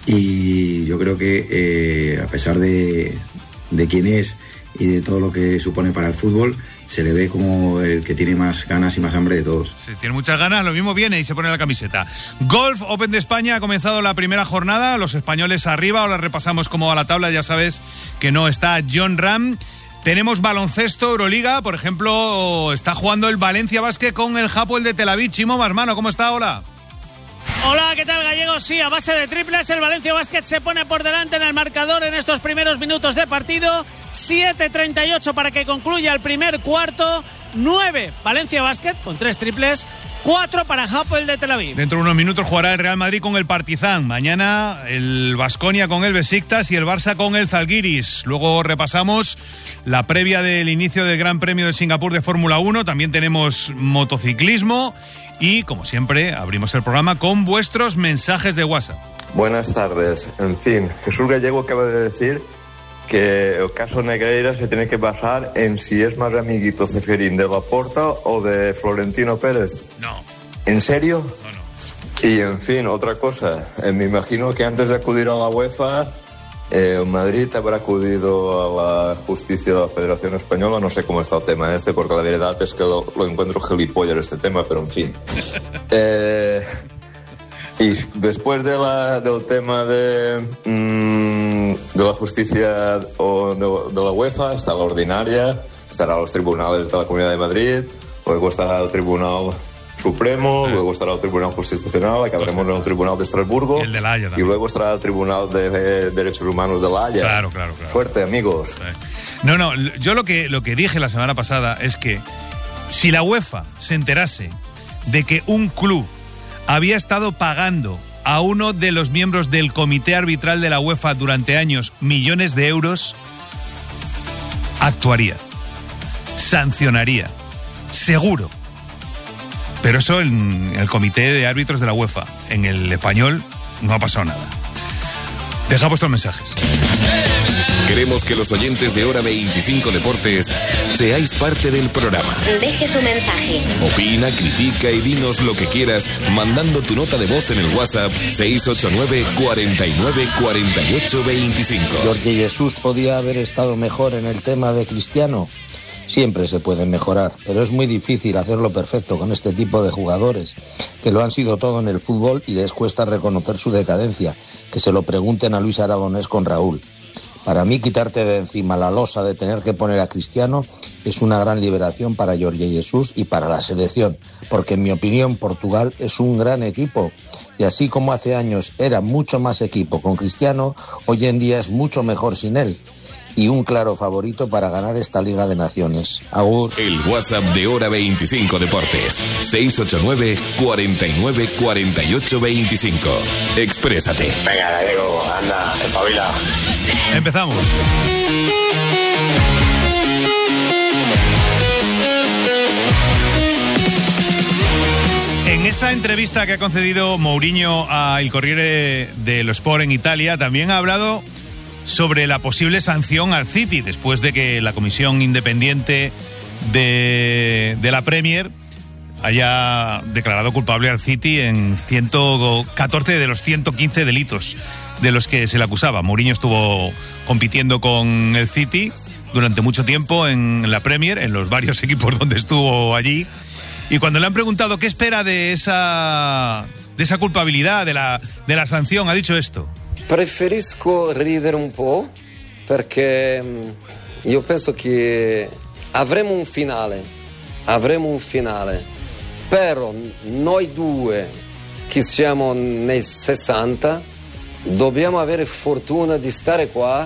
Y yo creo que eh, a pesar de, de quién es y de todo lo que supone para el fútbol, se le ve como el que tiene más ganas y más hambre de todos. Si tiene muchas ganas, lo mismo viene y se pone la camiseta. Golf Open de España ha comenzado la primera jornada, los españoles arriba. Ahora repasamos cómo va la tabla, ya sabes que no está Jon Rahm. Tenemos baloncesto, Euroliga, por ejemplo, está jugando el Valencia Basket con el Hapoel de Tel Aviv. Chimo Marmano, ¿cómo está? Hola. Hola, ¿qué tal, Gallego? Sí, a base de triples, el Valencia Basket se pone por delante en el marcador en estos primeros minutos de partido. siete treinta y ocho para que concluya el primer cuarto. nueve Valencia Basket con tres triples. cuatro para Hapoel de Tel Aviv. Dentro de unos minutos jugará el Real Madrid con el Partizan. Mañana el Baskonia con el Besiktas y el Barça con el Zalgiris. Luego repasamos la previa del inicio del Gran Premio de Singapur de Fórmula uno. También tenemos motociclismo. Y, como siempre, abrimos el programa con vuestros mensajes de WhatsApp. Buenas tardes. En fin, Jesús Gallego acaba de decir que el caso Negreira se tiene que basar en si es más amiguito Ceferín de Laporta o de Florentino Pérez. No. ¿En serio? No, no. Y en fin, otra cosa, eh, me imagino que antes de acudir a la UEFA, eh, Madrid habrá acudido a la justicia de la Federación Española. No sé cómo está el tema este, porque la verdad es que lo, lo encuentro gilipollas este tema, pero en fin. Eh, y después de la, del tema de, mmm, de la justicia o de, de la UEFA, está la ordinaria, estará los tribunales de la Comunidad de Madrid, luego estará el Tribunal Supremo, sí. Luego estará el Tribunal Constitucional, acabaremos en el Tribunal de Estrasburgo, el de La Haya y luego estará el Tribunal de eh, Derechos Humanos de La Haya. Claro, claro, claro. Fuerte, amigos. Sí. No, no, yo lo que, lo que dije la semana pasada es que si la UEFA se enterase de que un club había estado pagando a uno de los miembros del comité arbitral de la UEFA durante años millones de euros, actuaría, sancionaría, seguro. Pero eso en el comité de árbitros de la UEFA. En el español no ha pasado nada. Deja vuestros mensajes. Queremos que los oyentes de Hora veinticinco Deportes seáis parte del programa. Deje tu mensaje. Opina, critica y dinos lo que quieras mandando tu nota de voz en el WhatsApp seis ocho nueve, cuarenta y nueve, cuarenta y ocho, veinticinco. Jorge Jesús podía haber estado mejor en el tema de Cristiano. Siempre se puede mejorar, pero es muy difícil hacerlo perfecto con este tipo de jugadores, que lo han sido todo en el fútbol y les cuesta reconocer su decadencia. Que se lo pregunten a Luis Aragonés con Raúl. Para mí, quitarte de encima la losa de tener que poner a Cristiano es una gran liberación para Jorge Jesús y para la selección, porque en mi opinión Portugal es un gran equipo. Y así como hace años era mucho más equipo con Cristiano, hoy en día es mucho mejor sin él. Y un claro favorito para ganar esta Liga de Naciones. Agur. El WhatsApp de Hora veinticinco Deportes. seis ocho nueve, cuarenta y nueve, cuarenta y ocho, veinticinco. Exprésate. Venga, Gallego, anda, espabila. Empezamos. En esa entrevista que ha concedido Mourinho a El Corriere dello Sport en Italia, también ha hablado sobre la posible sanción al City, después de que la comisión independiente de, de la Premier haya declarado culpable al City en ciento catorce de los ciento quince delitos de los que se le acusaba. Mourinho estuvo compitiendo con el City durante mucho tiempo en la Premier, en los varios equipos donde estuvo allí, y cuando le han preguntado qué espera de esa, de esa culpabilidad, de la, de la sanción, ha dicho esto. Preferisco ridere un po' perché io penso che avremo un finale, avremo un finale, però noi due che siamo nei sessanta dobbiamo avere fortuna di stare qua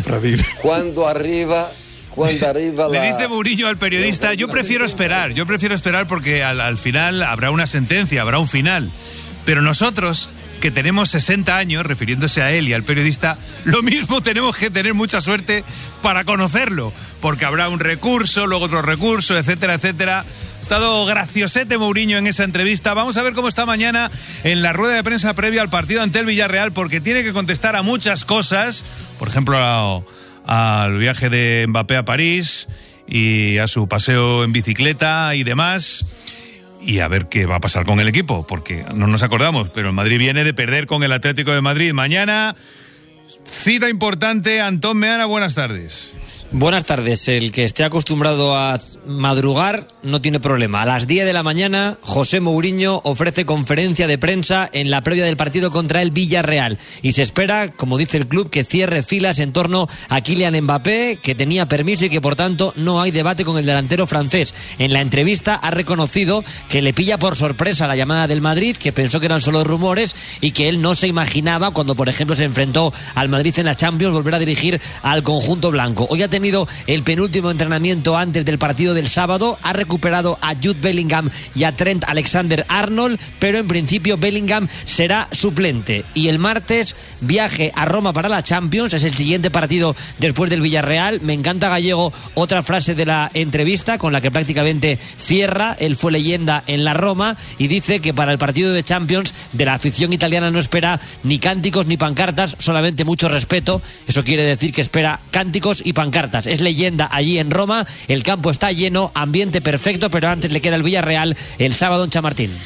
quando arriva Cuando arriba la... Le dice Mourinho al periodista, yo prefiero esperar, yo prefiero esperar porque al, al final habrá una sentencia, habrá un final, pero nosotros, que tenemos sesenta años, refiriéndose a él y al periodista, lo mismo tenemos que tener mucha suerte para conocerlo, porque habrá un recurso, luego otro recurso, etcétera, etcétera. Ha estado graciosete Mourinho en esa entrevista. Vamos a ver cómo está mañana en la rueda de prensa previa al partido ante el Villarreal, porque tiene que contestar a muchas cosas, por ejemplo, a, al viaje de Mbappé a París y a su paseo en bicicleta y demás. Y a ver qué va a pasar con el equipo, porque no nos acordamos, pero el Madrid viene de perder con el Atlético de Madrid. Mañana, cita importante. Antón Meana, buenas tardes. Buenas tardes. El que esté acostumbrado a madrugar no tiene problema. A las diez de la mañana, José Mourinho ofrece conferencia de prensa en la previa del partido contra el Villarreal. Y se espera, como dice el club, que cierre filas en torno a Kylian Mbappé, que tenía permiso y que por tanto no hay debate con el delantero francés. En la entrevista ha reconocido que le pilla por sorpresa la llamada del Madrid, que pensó que eran solo rumores y que él no se imaginaba cuando, por ejemplo, se enfrentó al Madrid en la Champions volver a dirigir al conjunto blanco. Hoy ha tenido el penúltimo entrenamiento antes del partido del sábado, ha recuperado a Jude Bellingham y a Trent Alexander-Arnold, pero en principio Bellingham será suplente. Y el martes, viaje a Roma para la Champions, es el siguiente partido después del Villarreal. Me encanta, Gallego, otra frase de la entrevista con la que prácticamente cierra. Él fue leyenda en la Roma y dice que para el partido de Champions de la afición italiana no espera ni cánticos ni pancartas, solamente mucho respeto. Eso quiere decir que espera cánticos y pancartas. Es leyenda allí en Roma, el campo está lleno, ambiente perfecto, pero antes le queda el Villarreal el sábado en Chamartín.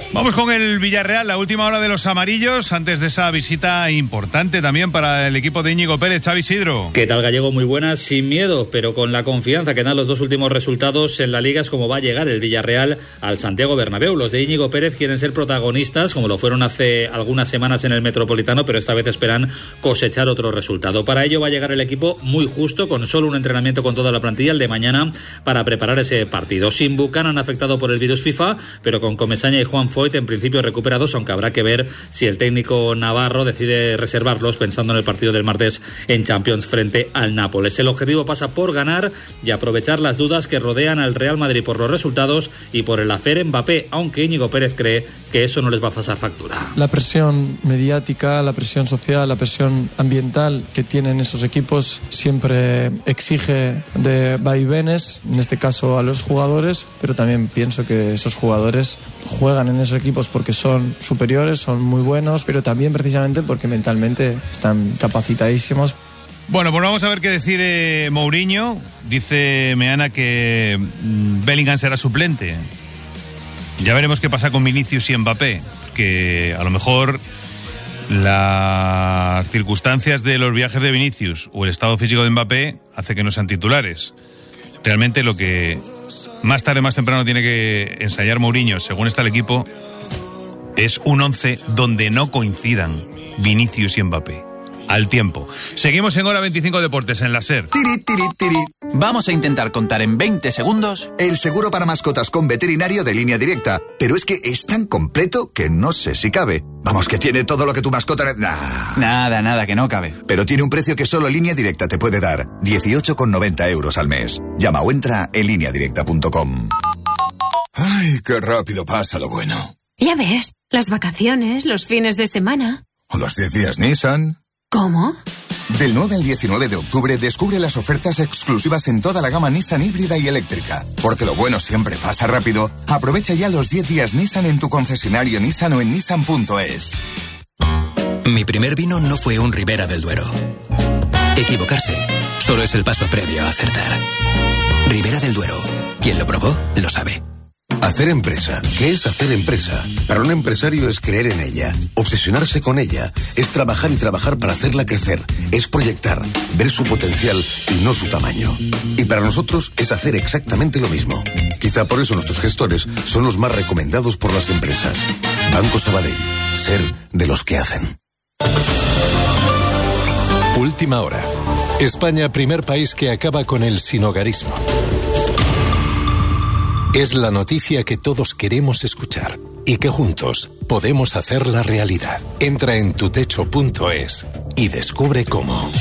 Vamos con el Villarreal, la última hora de los amarillos, antes de esa visita importante también para el equipo de Íñigo Pérez. Xavi Isidro. ¿Qué tal, Gallego? Muy buenas, sin miedo, pero con la confianza que dan los dos últimos resultados en la Liga es como va a llegar el Villarreal al Santiago Bernabéu. Los de Íñigo Pérez quieren ser protagonistas, como lo fueron hace algunas semanas en el Metropolitano, pero esta vez esperan cosechar otro resultado. Para ello va a llegar el equipo muy justo, con solo un entrenamiento con toda la plantilla, el de mañana, para preparar ese partido. Sin Buchanan, afectado por el virus FIFA, pero con Comesaña y Juan Foyt en principio recuperados, aunque habrá que ver si el técnico navarro decide reservarlos pensando en el partido del martes en Champions frente al Nápoles. El objetivo pasa por ganar y aprovechar las dudas que rodean al Real Madrid por los resultados y por el hacer Mbappé, aunque Íñigo Pérez cree que eso no les va a pasar factura. La presión mediática, la presión social, la presión ambiental que tienen esos equipos siempre exige de vaivenes, en este caso a los jugadores, pero también pienso que esos jugadores juegan en esos equipos porque son superiores, son muy buenos, pero también precisamente porque mentalmente están capacitadísimos. Bueno, pues vamos a ver qué decide Mourinho. Dice Meana que Bellingham será suplente. Ya veremos qué pasa con Vinicius y Mbappé, que a lo mejor las circunstancias de los viajes de Vinicius o el estado físico de Mbappé hace que no sean titulares. Realmente lo que más tarde, más temprano tiene que ensayar Mourinho, según está el equipo, es un once donde no coincidan Vinicius y Mbappé. Al tiempo. Seguimos en Hora veinticinco Deportes, en la SER. Tiri, tiri, tiri. Vamos a intentar contar en veinte segundos el seguro para mascotas con veterinario de Línea Directa. Pero es que es tan completo que no sé si cabe. Vamos, que tiene todo lo que tu mascota... Nah. Nada, nada, que no cabe. Pero tiene un precio que solo Línea Directa te puede dar. dieciocho con noventa euros al mes. Llama o entra en línea directa punto com. Ay, qué rápido pasa lo bueno. Ya ves, las vacaciones, los fines de semana. O los diez días Nissan. ¿Cómo? Del nueve al diecinueve de octubre descubre las ofertas exclusivas en toda la gama Nissan híbrida y eléctrica. Porque lo bueno siempre pasa rápido. Aprovecha ya los diez días Nissan en tu concesionario Nissan o en nissan punto es. Mi primer vino no fue un Ribera del Duero. Equivocarse solo es el paso previo a acertar. Ribera del Duero. Quien lo probó, lo sabe. Hacer empresa. ¿Qué es hacer empresa? Para un empresario es creer en ella, obsesionarse con ella, es trabajar y trabajar para hacerla crecer, es proyectar, ver su potencial y no su tamaño. Y para nosotros es hacer exactamente lo mismo. Quizá por eso nuestros gestores son los más recomendados por las empresas. Banco Sabadell. Ser de los que hacen. Última hora. España, primer país que acaba con el sinhogarismo. Es la noticia que todos queremos escuchar y que juntos podemos hacerla realidad. Entra en tutecho punto es y descubre cómo.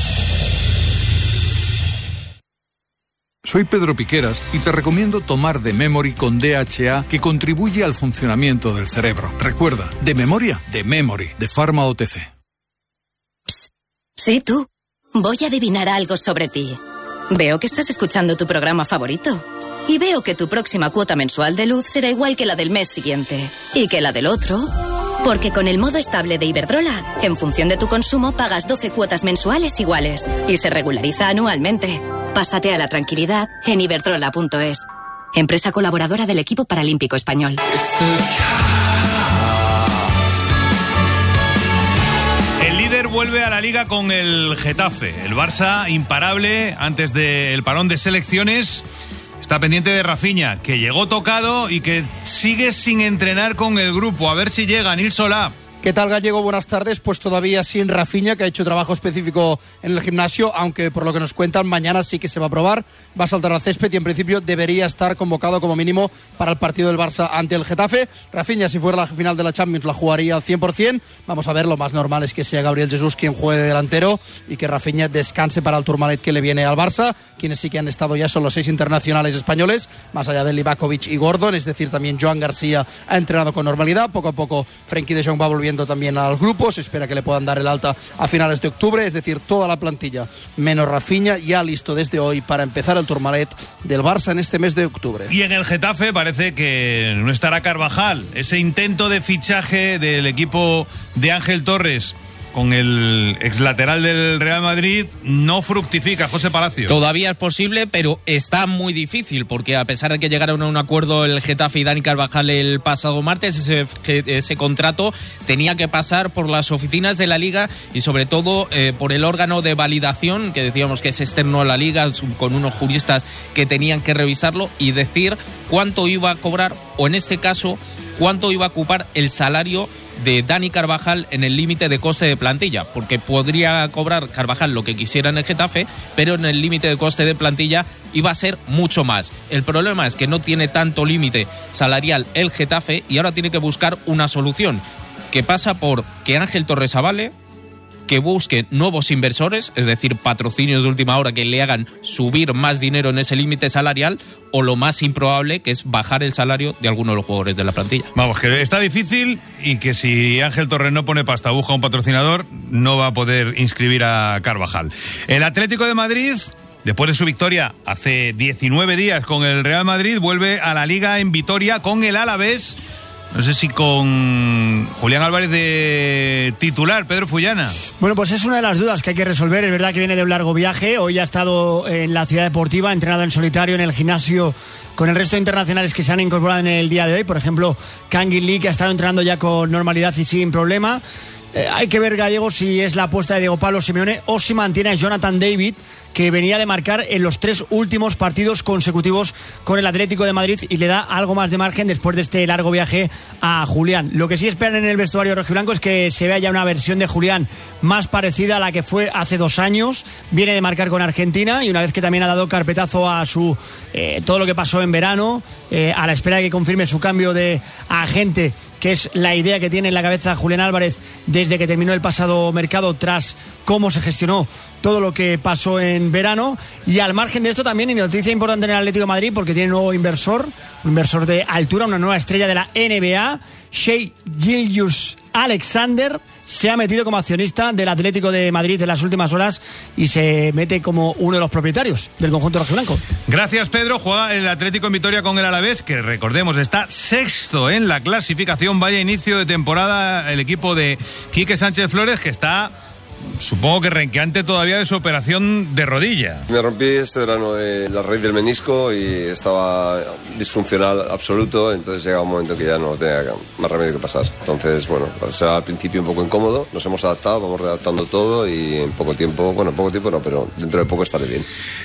Soy Pedro Piqueras y te recomiendo tomar The Memory con D H A, que contribuye al funcionamiento del cerebro. Recuerda, de memoria, The Memory, de Pharma O T C. Psst. Sí, tú. Voy a adivinar algo sobre ti. Veo que estás escuchando tu programa favorito. Y veo que tu próxima cuota mensual de luz será igual que la del mes siguiente. Y que la del otro. Porque con el modo estable de Iberdrola, en función de tu consumo, pagas doce cuotas mensuales iguales. Y se regulariza anualmente. Pásate a la tranquilidad en iberdrola punto es. Empresa colaboradora del equipo paralímpico español. El líder vuelve a la Liga con el Getafe. El Barça, imparable antes del parón de selecciones, está pendiente de Rafinha, que llegó tocado y que sigue sin entrenar con el grupo. A ver si llega Nil Solá. ¿Qué tal, Gallego? Buenas tardes. Pues todavía sin Rafinha, que ha hecho trabajo específico en el gimnasio, aunque por lo que nos cuentan mañana sí que se va a probar, va a saltar al césped y en principio debería estar convocado como mínimo para el partido del Barça ante el Getafe. Rafinha, si fuera la final de la Champions, la jugaría al cien por ciento. Vamos a ver, lo más normal es que sea Gabriel Jesús quien juegue de delantero y que Rafinha descanse para el Tourmalet que le viene al Barça. Quienes sí que han estado ya son los seis internacionales españoles, más allá de Livakovic y Gordon, es decir, también Joan García ha entrenado con normalidad. Poco a poco Frenkie de Jong va volviendo también a los grupos, se espera que le puedan dar el alta a finales de octubre, es decir, toda la plantilla menos Rafinha ya listo desde hoy para empezar el Tourmalet del Barça en este mes de octubre. Y en el Getafe parece que no estará Carvajal. Ese intento de fichaje del equipo de Ángel Torres con el exlateral del Real Madrid no fructifica. José Palacio. Todavía es posible, pero está muy difícil, porque a pesar de que llegaron a un acuerdo el Getafe y Dani Carvajal el pasado martes, ese, ese contrato tenía que pasar por las oficinas de la Liga y sobre todo eh, por el órgano de validación, que decíamos que es externo a la Liga, con unos juristas que tenían que revisarlo y decir cuánto iba a cobrar, o en este caso, cuánto iba a ocupar el salario de Dani Carvajal en el límite de coste de plantilla, porque podría cobrar Carvajal lo que quisiera en el Getafe, pero en el límite de coste de plantilla iba a ser mucho más. El problema es que no tiene tanto límite salarial el Getafe y ahora tiene que buscar una solución que pasa por que Ángel Torres-Avale que busque nuevos inversores, es decir, patrocinios de última hora que le hagan subir más dinero en ese límite salarial, o lo más improbable, que es bajar el salario de algunos de los jugadores de la plantilla. Vamos, que está difícil y que si Ángel Torres no pone pasta, busca un patrocinador, no va a poder inscribir a Carvajal. El Atlético de Madrid, después de su victoria hace diecinueve días con el Real Madrid, vuelve a la Liga en Vitoria con el Alavés. No sé si con Julián Álvarez de titular, Pedro Fullana. Bueno, pues es una de las dudas que hay que resolver. Es verdad que viene de un largo viaje. Hoy ha estado en la Ciudad Deportiva, entrenado en solitario en el gimnasio con el resto de internacionales que se han incorporado en el día de hoy. Por ejemplo, Kangin Lee, que ha estado entrenando ya con normalidad y sin problema. Eh, hay que ver, Gallego, si es la apuesta de Diego Pablo Simeone o si mantiene a Jonathan David, que venía de marcar en los tres últimos partidos consecutivos con el Atlético de Madrid y le da algo más de margen después de este largo viaje a Julián. Lo que sí esperan en el vestuario rojiblanco es que se vea ya una versión de Julián más parecida a la que fue hace dos años. Viene de marcar con Argentina y una vez que también ha dado carpetazo a su eh, todo lo que pasó en verano, eh, a la espera de que confirme su cambio de agente, que es la idea que tiene en la cabeza Julián Álvarez desde que terminó el pasado mercado, tras cómo se gestionó todo lo que pasó en verano. Y al margen de esto también, y noticia importante en el Atlético de Madrid, porque tiene un nuevo inversor, un inversor de altura, una nueva estrella de la N B A, Shai Gilgeous-Alexander, se ha metido como accionista del Atlético de Madrid en las últimas horas y se mete como uno de los propietarios del conjunto rojiblanco. Gracias, Pedro. Juega el Atlético en Vitoria con el Alavés, que recordemos está sexto en la clasificación. Vaya inicio de temporada el equipo de Quique Sánchez Flores, que está, supongo que renqueante todavía de su operación de rodilla. Me rompí este verano eh, la raíz del menisco y estaba disfuncional absoluto, entonces llega un momento que ya no tenía más remedio que pasar. Entonces, bueno, será al principio un poco incómodo, nos hemos adaptado, vamos redactando todo y en poco tiempo, bueno, en poco tiempo no, pero dentro de poco estaré bien.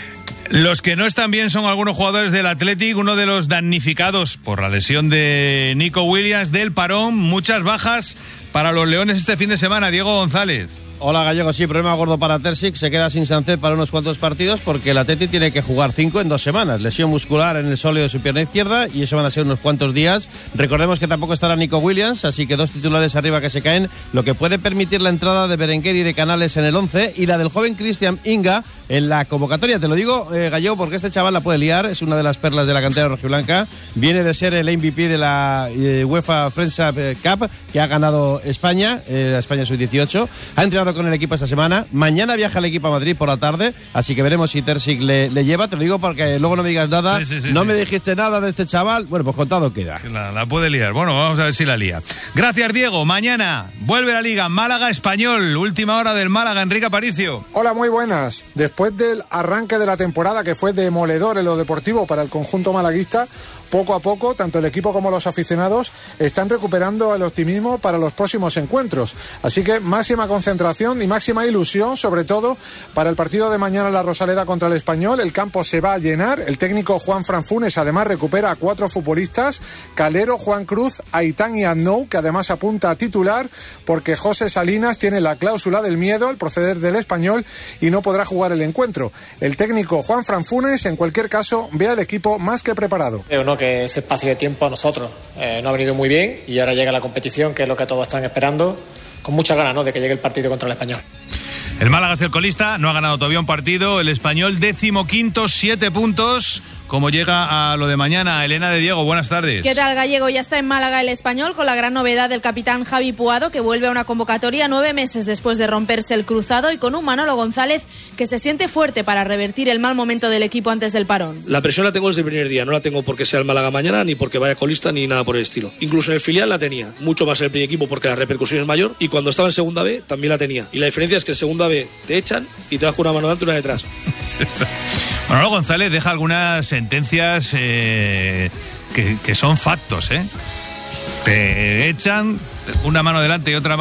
Los que no están bien son algunos jugadores del Athletic, uno de los damnificados por la lesión de Nico Williams del parón, muchas bajas para los Leones este fin de semana. Diego González. Hola, Gallego. Sí, problema gordo para Terzic. Se queda sin Sánchez para unos cuantos partidos porque el Atleti tiene que jugar cinco en dos semanas. Lesión muscular en el sóleo de su pierna izquierda y eso van a ser unos cuantos días. Recordemos que tampoco estará Nico Williams, así que dos titulares arriba que se caen, lo que puede permitir la entrada de Berenguer y de Canales en el once y la del joven Cristian Inga en la convocatoria. Te lo digo, eh, Gallego, porque este chaval la puede liar. Es una de las perlas de la cantera rojiblanca. Viene de ser el M V P de la eh, UEFA Friendship Cup que ha ganado España, eh, España sub dieciocho. Ha entrenado con el equipo esta semana. Mañana viaja el equipo a Madrid por la tarde, así que veremos si Terzic le, le lleva. Te lo digo porque luego no me digas nada. Sí, sí, sí, no sí. me dijiste nada de este chaval. Bueno, pues contado queda. La, la puede liar. Bueno, vamos a ver si la lía. Gracias, Diego. Mañana vuelve la Liga. Málaga Español. Última hora del Málaga. Enrique Aparicio. Hola, muy buenas. Después del arranque de la temporada, que fue demoledor en lo deportivo para el conjunto malaguista, poco a poco, tanto el equipo como los aficionados están recuperando el optimismo para los próximos encuentros. Así que máxima concentración y máxima ilusión, sobre todo para el partido de mañana en la Rosaleda contra el Español. El campo se va a llenar. El técnico Juan Fran Funes además recupera a cuatro futbolistas: Calero, Juan Cruz, Aitán y Adnou, que además apunta a titular porque José Salinas tiene la cláusula del miedo al proceder del Español y no podrá jugar el encuentro. El técnico Juan Fran Funes, en cualquier caso, ve al equipo más que preparado. Creo, ¿no?, que ese espacio de tiempo a nosotros eh, no ha venido muy bien y ahora llega la competición, que es lo que todos están esperando, con muchas ganas, ¿no?, de que llegue el partido contra el Español. El Málaga es el colista, no ha ganado todavía un partido. El Español décimo quinto, siete puntos. cómo llega a lo de mañana. Elena de Diego, buenas tardes. ¿Qué tal, Gallego? Ya está en Málaga el Español con la gran novedad del capitán Javi Puado, que vuelve a una convocatoria nueve meses después de romperse el cruzado, y con un Manolo González que se siente fuerte para revertir el mal momento del equipo antes del parón. La presión la tengo desde el primer día, no la tengo porque sea el Málaga mañana, ni porque vaya colista, ni nada por el estilo. Incluso en el filial la tenía, mucho más en el primer equipo porque la repercusión es mayor, y cuando estaba en segunda B también la tenía. Y la diferencia es que en segunda B te echan y te vas con una mano delante y una detrás. Manolo González deja algunas sentencias eh, que, que son factos, ¿eh? Te echan una mano delante y otra mano